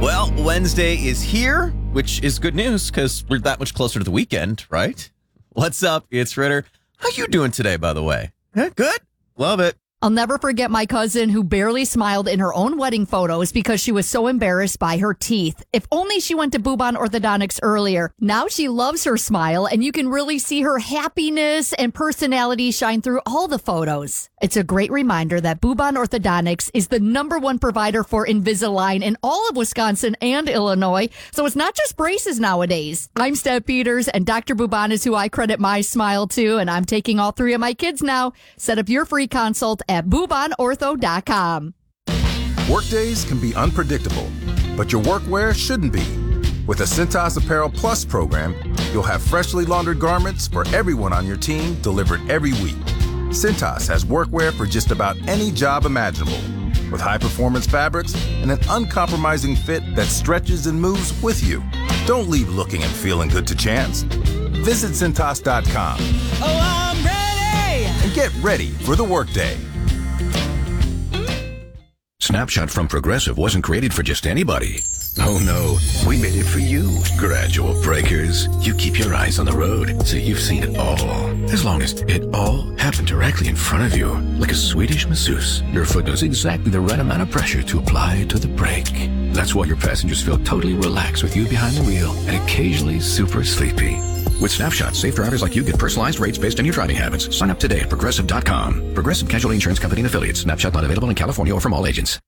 Well, Wednesday is here, which is good news because we're that much closer to the weekend, right? What's up? It's Ritter. How you doing today, by the way? Good? Love it. I'll never forget my cousin who barely smiled in her own wedding photos because she was so embarrassed by her teeth. If only she went to Bubon Orthodontics earlier. Now she loves her smile, and you can really see her happiness and personality shine through all the photos. It's a great reminder that Bubon Orthodontics is the #1 provider for Invisalign in all of Wisconsin and Illinois, so it's not just braces nowadays. I'm Steph Peters, and Dr. Bubon is who I credit my smile to, and I'm taking all 3 of my kids now. Set up your free consult at BubonOrtho.com. Workdays can be unpredictable, but your workwear shouldn't be. With the Cintas Apparel Plus program, you'll have freshly laundered garments for everyone on your team delivered every week. Cintas has workwear for just about any job imaginable, with high-performance fabrics and an uncompromising fit that stretches and moves with you. Don't leave looking and feeling good to chance. Visit Cintas.com. Oh, I'm ready! And get ready for the workday. Snapshot from Progressive wasn't created for just anybody. Oh no, we made it for you. Gradual breakers. You keep your eyes on the road, so you've seen it all. As long as it all happened directly in front of you, like a Swedish masseuse, your foot knows exactly the right amount of pressure to apply to the brake. That's why your passengers feel totally relaxed with you behind the wheel and occasionally super sleepy. With Snapshot, safe drivers like you get personalized rates based on your driving habits. Sign up today at Progressive.com. Progressive Casualty Insurance Company and Affiliates. Snapshot not available in California or from all agents.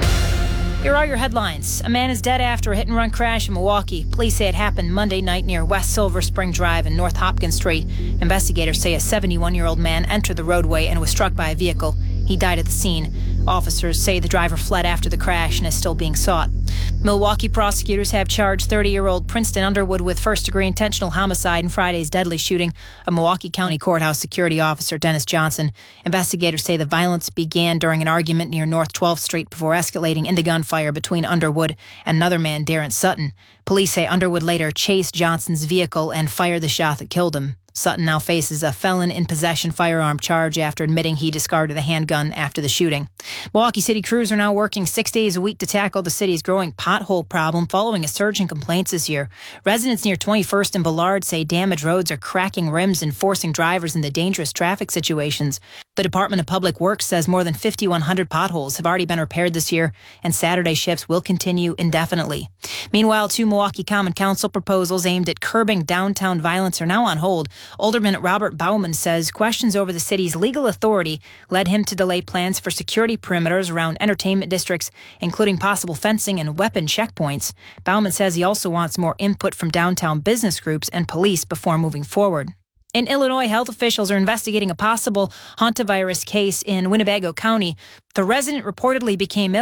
Here are your headlines. A man is dead after a hit-and-run crash in Milwaukee. Police say it happened Monday night near West Silver Spring Drive and North Hopkins Street. Investigators say a 71-year-old man entered the roadway and was struck by a vehicle. He died at the scene. Officers say the driver fled after the crash and is still being sought. Milwaukee prosecutors have charged 30-year-old Princeton Underwood with first-degree intentional homicide in Friday's deadly shooting of Milwaukee County Courthouse security officer Dennis Johnson. Investigators say the violence began during an argument near North 12th Street before escalating into gunfire between Underwood and another man, Darren Sutton. Police say Underwood later chased Johnson's vehicle and fired the shot that killed him. Sutton now faces a felon in possession firearm charge after admitting he discarded a handgun after the shooting. Milwaukee City crews are now working 6 days a week to tackle the city's growing pothole problem following a surge in complaints this year. Residents near 21st and Ballard say damaged roads are cracking rims and forcing drivers into dangerous traffic situations. The Department of Public Works says more than 5,100 potholes have already been repaired this year, and Saturday shifts will continue indefinitely. Meanwhile, 2 Milwaukee Common Council proposals aimed at curbing downtown violence are now on hold. Alderman Robert Bauman says questions over the city's legal authority led him to delay plans for security perimeters around entertainment districts, including possible fencing and weapon checkpoints. Bauman says he also wants more input from downtown business groups and police before moving forward. In Illinois, health officials are investigating a possible hantavirus case in Winnebago County. The resident reportedly became ill